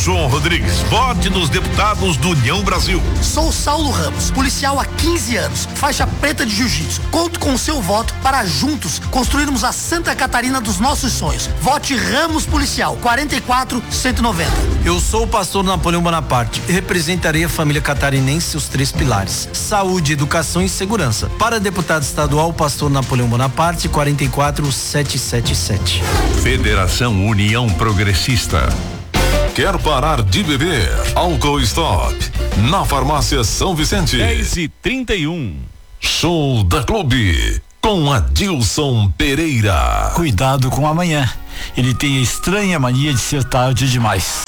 João Rodrigues. Vote nos deputados do União Brasil. Sou Saulo Ramos, policial há 15 anos, faixa preta de jiu-jitsu. Conto com o seu voto para juntos construirmos a Santa Catarina dos nossos sonhos. Vote Ramos Policial, 44-190. Eu sou o pastor Napoleão Bonaparte e representarei a família catarinense, os 3 pilares: saúde, educação e segurança. Para deputado estadual, pastor Napoleão Bonaparte, 44777. Federação União Progressista. Quer parar de beber? Álcool Stop. Na Farmácia São Vicente. 10h31. Show da Clube. Com Adilson Pereira. Cuidado com amanhã. Ele tem a estranha mania de ser tarde demais.